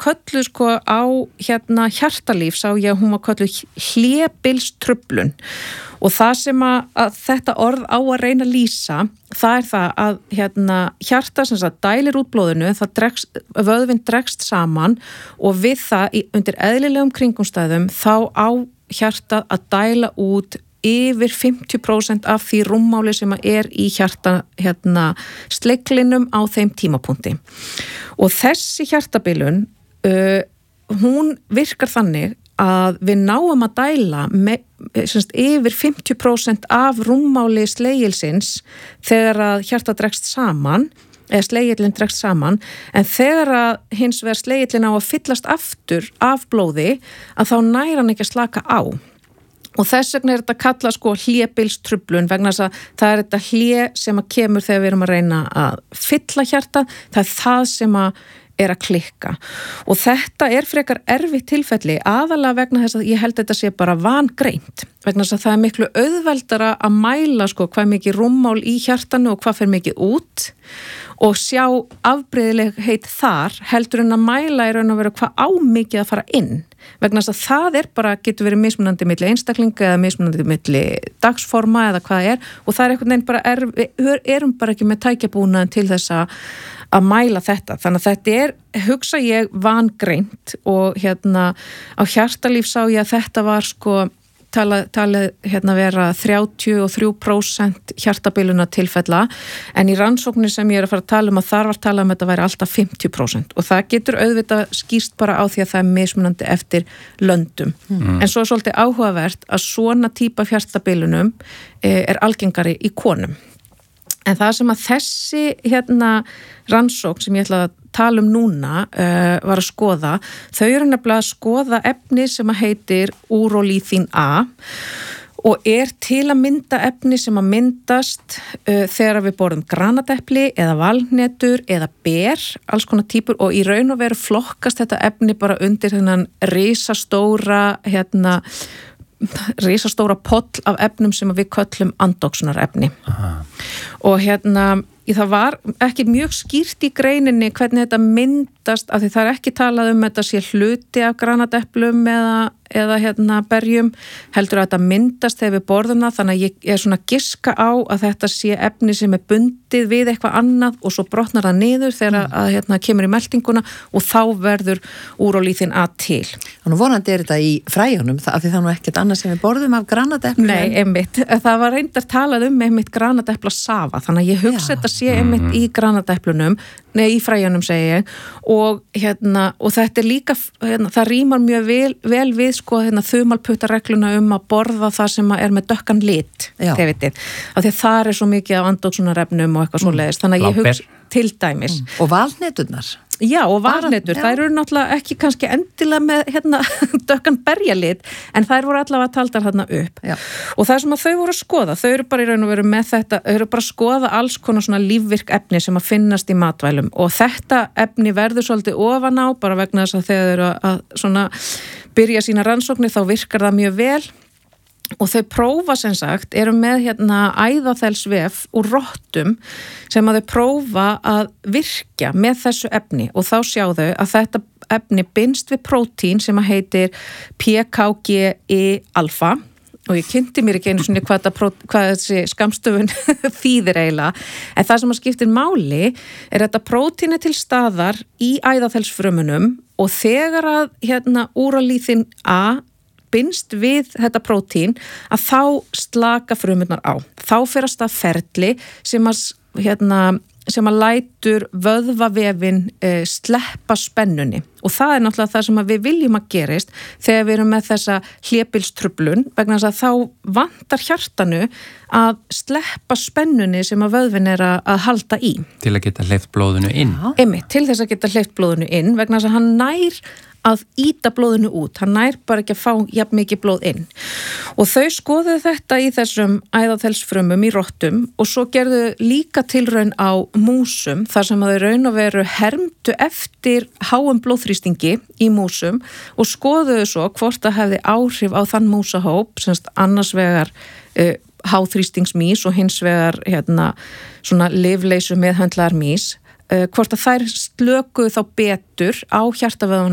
kölluð sko á hjartalíf, sá ég að hún var kölluð hlébilstruflun og það sem að þetta orð á að reyna að lýsa, það er það að hjarta sem sagt dælir út blóðinu, vöðvinn dregst saman og við það undir eðlilegum kringumstæðum þá á hjartað að dæla út yfir 50% af því rúmmáli sem er í hjarta sleglinum á þeim tímapunkti. Og þessi hjartabilun, hún virkar þannig að við náum að dæla yfir 50% af rúmmáli slegilsins þegar að hjarta dregst saman, eða slegillin dregst saman, en þegar að hins vegar slegillin á að fyllast aftur af blóði, að þá nær hann ekki að slaka á. Og þess vegna er þetta kallað sko hlébilstruflun vegna þess að það er þetta hlé sem að kemur þegar við erum að reyna að fylla hjarta, það er það sem að er að klikka. Og þetta er frekar erfitt tilfelli aðalega vegna þess að ég held þetta sé bara vangreint. Vegna þess að það er miklu auðveldara að mæla sko hvað mikið rúmmál í hjartanu og hvað fer mikið út og sjá afbrigðilegheit þar heldur en að mæla í raun og veru hvað á mikið að fara inn. Vegna þess að það er bara, getur verið mismunandi milli einstaklinga eða mismunandi milli dagsforma eða hvað og það er einhvern veginn bara erum bara ekki með tækjabúnaðin til þess að mæla þetta. Þannig að þetta er, hugsa ég, vangreint og á hjartalíf sá ég að þetta var sko talið vera 33% hjartabiluna tilfella en í rannsóknir sem ég er að fara að tala að þar var talað að þetta væri alltaf 50% og það getur auðvitað skýrst bara á því að það er mismunandi eftir löndum. En svo er svolítið áhugavert að svona típa hjartabilunum er algengari í konum. En það sem að þessi rannsókn sem ég ætla að tala núna var að skoða, þau eru nefnilega að skoða efni sem að heitir úrólíþín A og er til að mynda efni sem að myndast þegar við borðum granatepli eða valhnetur eða ber, alls konar típur og í raun og veru flokkast þetta efni bara undir þennan risastóra poll af efnum sem við köllum andóksunarefni. Og það var ekki mjög skýrt í greininni hvernig þetta myndast, af því það er ekki talað þetta sé hluti af granateplum eða berjum, heldur að þetta myndast þegar við borðum það, þannig að ég er svona giska á að þetta sé efni sem er bundið við eitthvað annað og svo brotnar það niður þegar að kemur í meltinguna og þá verður úrólíþín A til. Þannig vonandi er þetta í fræjunum, af því það er nú ekkert annað sem við borðum af granateplum. Nei, einmitt. Það var reyndar talað einmitt granatepla safa, þannig að ég hugsa þetta sé einmitt í granateplunum, í fræjunum segi ég, og þetta er líka, það rímar mjög vel við sko þumalputtaregluna að borða það sem er með dökkan lit, þið vitið, af því að það er svo mikið af andóksunarefnum og eitthvað svoleiðis, þannig að ég hugsa til dæmis. Og valhneturnar? Já, og valhnetur, þær eru náttúrulega ekki kannski endilega með dökkan berjalit, en þær voru allavega taldar þarna upp. Já. Og það sem að þau voru að skoða, þau eru bara í raun og veru með þetta, þau eru bara að skoða alls konar svona lífvirk efni sem að finnast í matvælum og þetta efni verður svolítið ofan á, bara vegna þess að þegar þau eru að svona byrja sína rannsóknir þá virkar það mjög vel. Og þau prófa sem sagt, eru með æðaþelsvef úr rottum sem að þau prófa að virkja með þessu efni og þá sjá þau að þetta efni binst við prótín sem að heitir PKG-alfa og ég kynnti mér ekki einu svona hvað þessi skammstöfun þýðir eiginlega, en það sem að skiptir máli er þetta prótín til staðar í æðaþelsfrumunum og þegar að úrólíþín A binst við þetta prótín að þá slaka frumurnar á. Þá fer að stað ferli sem að lætur vöðvavefinn sleppa spennunni og það er náttúrulega það sem við viljum að gerist þegar við erum með þessa hlébilstruflun vegna þess að þá vantar hjartanu að sleppa spennunni sem að vöðvinn er að halda í. Til að geta hleypt blóðinu inn. Einmitt, til þess að geta hleypt blóðinu inn vegna þess að hann nær að ýta blóðinu út, hann nær bara ekki að fá jafn mikið blóð inn. Og þau skoðuðu þetta í þessum æðaþelsfrumum í rottum og svo gerðu líka tilraun á músum þar sem að þau raun og veru hermdu eftir háum blóðþrýstingi í músum og skoðuðu svo hvort það hefði áhrif á þann músahóp, semst annars vegar háþrýstingsmís og hins vegar svona lyfleysu meðhöndlaðar mís, hvort að þær slökuðu þá betur á hjartavöðvunum